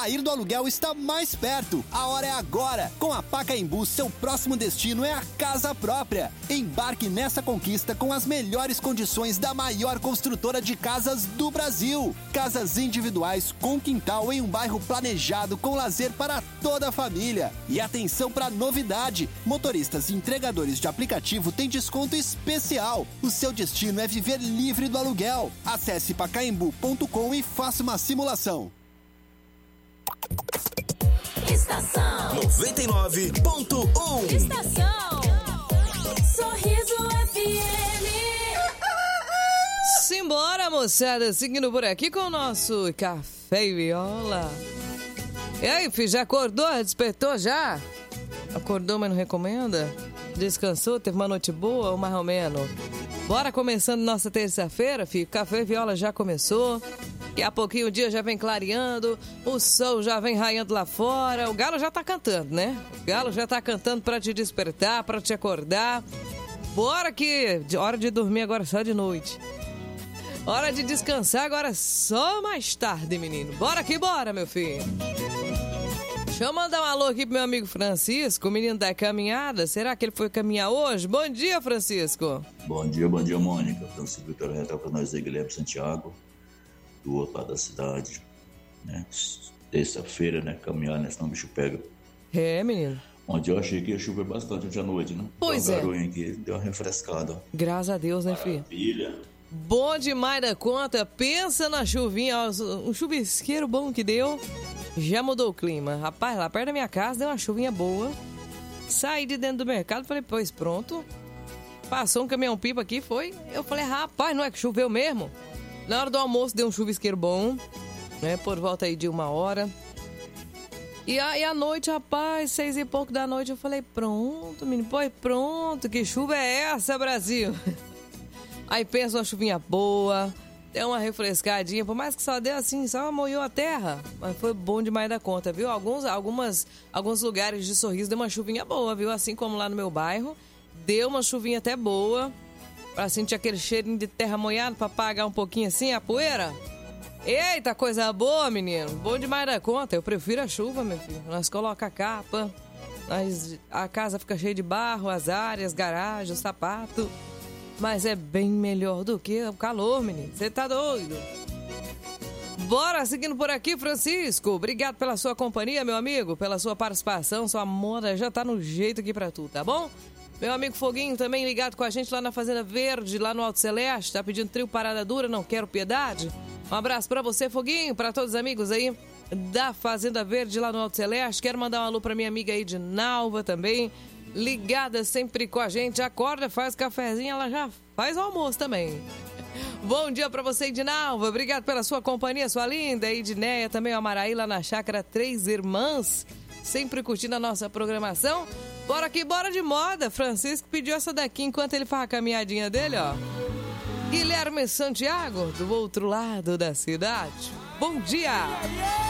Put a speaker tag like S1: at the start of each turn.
S1: sair do aluguel está mais perto. A hora é agora. Com a Pacaembu, seu próximo destino é a casa própria. Embarque nessa conquista com as melhores condições da maior construtora de casas do Brasil. Casas individuais com quintal em um bairro planejado com lazer para toda a família. E atenção para novidade. Motoristas e entregadores de aplicativo têm desconto especial. O seu destino é viver livre do aluguel. Acesse pacaembu.com e faça uma simulação.
S2: Estação
S3: 99.1.
S2: Estação Sorriso FM.
S4: Simbora, moçada, seguindo por aqui com o nosso Café e Viola. E aí, filho, já acordou? Despertou já? Acordou, mas não recomenda? Descansou? Teve uma noite boa ou mais ou menos? Bora começando nossa terça-feira, filho. Café e Viola já começou. Daqui a pouquinho o dia já vem clareando, o sol já vem raiando lá fora. O galo já tá cantando, né? O galo já tá cantando pra te despertar, pra te acordar. Bora que hora de dormir agora só de noite. Hora de descansar agora só mais tarde, menino. Bora que bora, meu filho. Deixa eu mandar um alô aqui pro meu amigo Francisco, o menino da caminhada. Será que ele foi caminhar hoje? Bom dia, Francisco.
S5: Bom dia, Mônica. Francisco Vitor Retal para nós da Guilherme Santiago, do outro lado da cidade, né? Terça-feira, né? Caminhar, né? Senão o bicho pega.
S4: É, menino.
S5: Onde eu achei que ia chover bastante hoje à noite, né?
S4: Pois é.
S5: Aqui, deu uma refrescada.
S4: Graças a Deus, né, filho?
S5: Maravilha.
S4: Bom demais da conta. Pensa na chuvinha, ó, um chuvisqueiro bom que deu. Já mudou o clima. Rapaz, lá perto da minha casa deu uma chuvinha boa. Saí de dentro do mercado, falei, pois pronto. Passou um caminhão-pipa aqui, foi. Eu falei, rapaz, não é que choveu mesmo? Na hora do almoço deu um chuvisqueiro bom, né? Por volta aí de 1h. E aí à noite, rapaz, 6 e pouco da noite, eu falei, pronto, menino, pois pronto, que chuva é essa, Brasil? Aí pensa uma chuvinha boa, deu uma refrescadinha, por mais que só deu assim, só molhou a terra, mas foi bom demais da conta, viu? Alguns lugares de Sorriso deu uma chuvinha boa, viu? Assim como lá no meu bairro, deu uma chuvinha até boa, pra sentir aquele cheirinho de terra molhada, pra apagar um pouquinho assim a poeira. Eita, coisa boa, menino, bom demais da conta. Eu prefiro a chuva, meu filho. Nós colocamos a capa, a casa fica cheia de barro, as áreas, garagem, o sapato. Mas é bem melhor do que o calor, menino. Você tá doido? Bora, seguindo por aqui, Francisco. Obrigado pela sua companhia, meu amigo, pela sua participação. Sua moda já tá no jeito aqui pra tu, tá bom? Meu amigo Foguinho também ligado com a gente lá na Fazenda Verde, lá no Alto Celeste. Tá pedindo trio Parada Dura, não quero piedade. Um abraço pra você, Foguinho, pra todos os amigos aí da Fazenda Verde lá no Alto Celeste. Quero mandar um alô pra minha amiga aí de Nalva também. Ligada sempre com a gente, acorda, faz cafezinho, ela já faz o almoço também. Bom dia pra você, Edinalva, obrigado pela sua companhia, sua linda, Edneia, também o Amaraí lá na Chácara Três Irmãs, sempre curtindo a nossa programação. Bora aqui, bora de moda, Francisco pediu essa daqui enquanto ele faz a caminhadinha dele, ó. Guilherme Santiago, do outro lado da cidade. Bom dia!